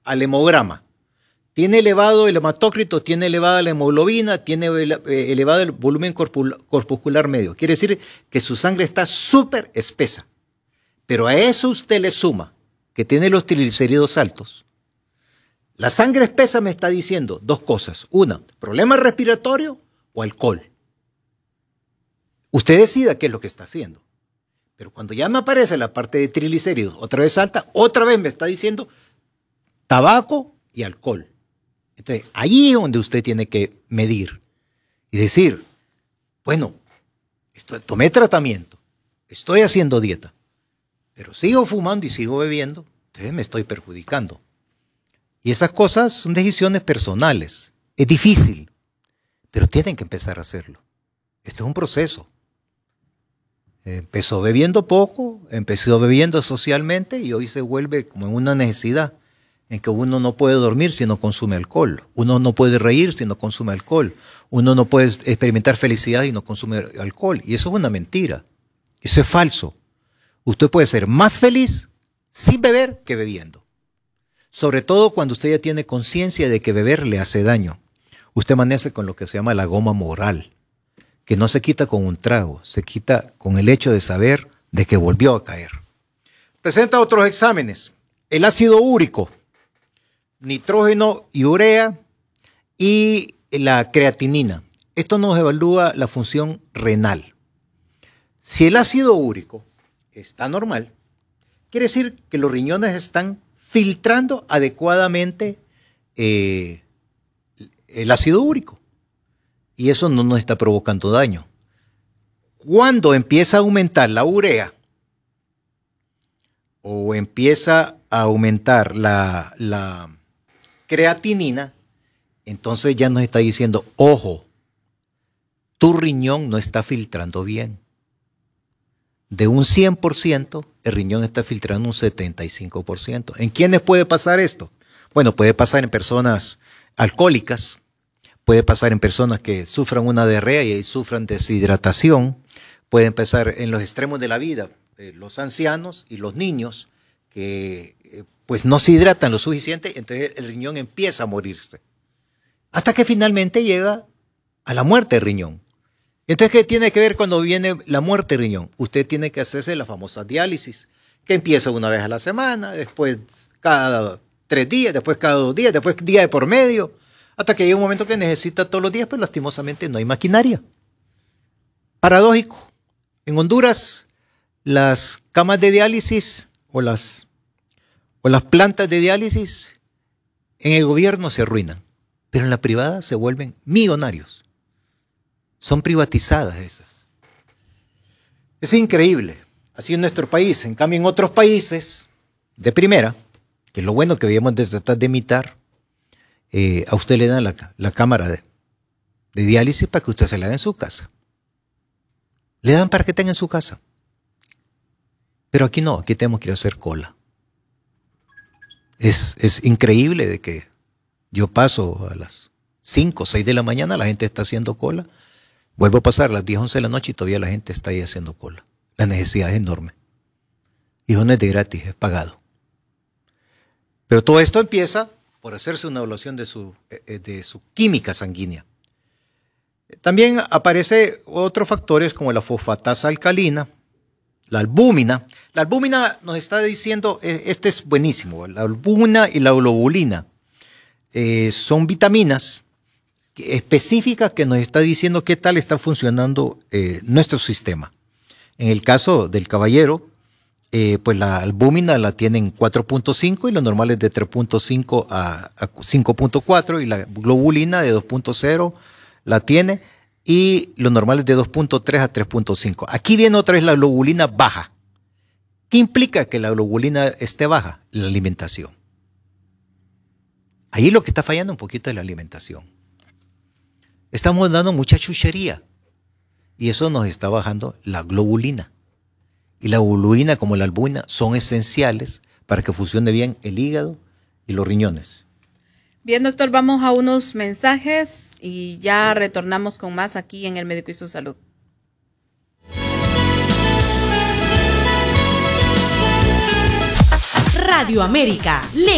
al hemograma. Tiene elevado el hematócrito, tiene elevada la hemoglobina, tiene elevado el volumen corpuscular medio. Quiere decir que su sangre está súper espesa. Pero a eso usted le suma que tiene los triglicéridos altos. La sangre espesa me está diciendo dos cosas. Una, problema respiratorio o alcohol. Usted decida qué es lo que está haciendo. Pero cuando ya me aparece la parte de triglicéridos otra vez alta, otra vez me está diciendo tabaco y alcohol. Entonces, ahí es donde usted tiene que medir y decir, bueno, tomé tratamiento, estoy haciendo dieta, pero sigo fumando y sigo bebiendo, entonces me estoy perjudicando. Y esas cosas son decisiones personales. Es difícil, pero tienen que empezar a hacerlo. Esto es un proceso. Empezó bebiendo poco, empezó bebiendo socialmente y hoy se vuelve como en una necesidad en que uno no puede dormir si no consume alcohol, uno no puede reír si no consume alcohol, uno no puede experimentar felicidad si no consume alcohol. Y eso es una mentira, eso es falso. Usted puede ser más feliz sin beber que bebiendo. Sobre todo cuando usted ya tiene conciencia de que beber le hace daño. Usted amanece con lo que se llama la goma moral, que no se quita con un trago, se quita con el hecho de saber de que volvió a caer. Presenta otros exámenes. El ácido úrico, nitrógeno y urea y la creatinina. Esto nos evalúa la función renal. Si el ácido úrico está normal, quiere decir que los riñones están filtrando adecuadamente el ácido úrico. Y eso no nos está provocando daño. Cuando empieza a aumentar la urea o empieza a aumentar la creatinina, entonces ya nos está diciendo, ojo, tu riñón no está filtrando bien. De un 100%, el riñón está filtrando un 75%. ¿En quiénes puede pasar esto? Bueno, puede pasar en personas alcohólicas, puede pasar en personas que sufran una diarrea y sufran deshidratación, puede empezar en los extremos de la vida, los ancianos y los niños que pues no se hidratan lo suficiente, entonces el riñón empieza a morirse. Hasta que finalmente llega a la muerte del riñón. Entonces, ¿qué tiene que ver cuando viene la muerte del riñón? Usted tiene que hacerse la famosa diálisis, que empieza una vez a la semana, después cada 3 días, después cada 2 días, después día de por medio, hasta que llega un momento que necesita todos los días, pues lastimosamente no hay maquinaria. Paradójico. En Honduras, las camas de diálisis o las plantas de diálisis en el gobierno se arruinan, pero en la privada se vuelven millonarios. Son privatizadas esas. Es increíble. Así en nuestro país. En cambio, en otros países de primera, que es lo bueno que debíamos de tratar de imitar, a usted le dan la cámara de diálisis para que usted se la haga en su casa. Le dan para que tenga en su casa. Pero aquí no, aquí tenemos que ir a hacer cola. Es increíble de que yo paso a las 5 o 6 de la mañana, la gente está haciendo cola. Vuelvo a pasar a las 10, 11 de la noche y todavía la gente está ahí haciendo cola. La necesidad es enorme. Y no es de gratis, es pagado. Pero todo esto empieza por hacerse una evaluación de su química sanguínea. También aparecen otros factores como la fosfatasa alcalina, la albúmina. La albúmina nos está diciendo, este es buenísimo, la albúmina y la globulina son vitaminas específicas que nos está diciendo qué tal está funcionando nuestro sistema. En el caso del caballero, pues la albúmina la tienen 4.5 y lo normal es de 3.5 a 5.4 y la globulina de 2.0 la tiene y lo normal es de 2.3 a 3.5. Aquí viene otra vez la globulina baja. ¿Qué implica que la globulina esté baja? La alimentación. Ahí lo que está fallando un poquito es la alimentación. Estamos dando mucha chuchería y eso nos está bajando la globulina. Y la globulina como la albúmina son esenciales para que funcione bien el hígado y los riñones. Bien, doctor, vamos a unos mensajes y ya retornamos con más aquí en El Médico y su Salud. Radio América.